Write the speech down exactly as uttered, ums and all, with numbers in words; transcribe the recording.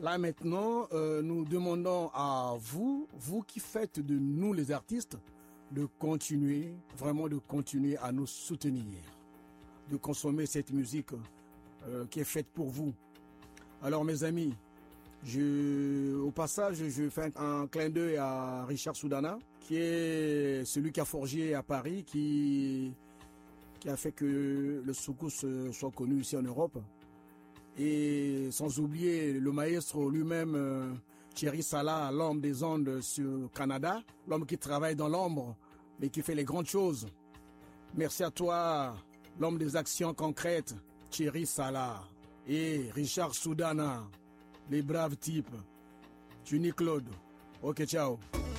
Là maintenant, euh, nous demandons à vous, vous qui faites de nous les artistes, de continuer, vraiment de continuer à nous soutenir, de consommer cette musique euh, qui est faite pour vous. Alors mes amis, je, au passage, je fais un, un clin d'œil à Richard Soudana, qui est celui qui a forgé à Paris, qui, qui a fait que le soukous soit connu ici en Europe. Et sans oublier le maestro lui-même, euh, Thierry Salah, l'homme des ondes sur Canada, l'homme qui travaille dans l'ombre, mais qui fait les grandes choses. Merci à toi, l'homme des actions concrètes, Thierry Salah et Richard Soudana, les braves types. Tuni Claude. Ok, ciao.